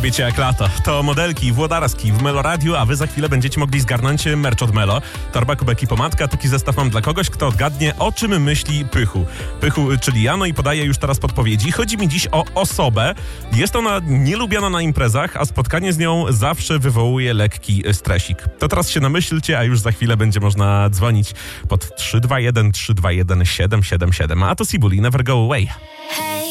Lubicie jak lato. To modelki Włodarski w Melo Radiu, a wy za chwilę będziecie mogli zgarnąć merch od Melo. Torba, kubek i pomadka. Taki zestaw mam dla kogoś, kto odgadnie, o czym myśli Pychu. Pychu, czyli ja, no i podaję już teraz podpowiedzi. Chodzi mi dziś o osobę. Jest ona nielubiana na imprezach, a spotkanie z nią zawsze wywołuje lekki stresik. To teraz się namyślcie, a już za chwilę będzie można dzwonić pod 321 321 777. A to Sibuli, Never Go Away.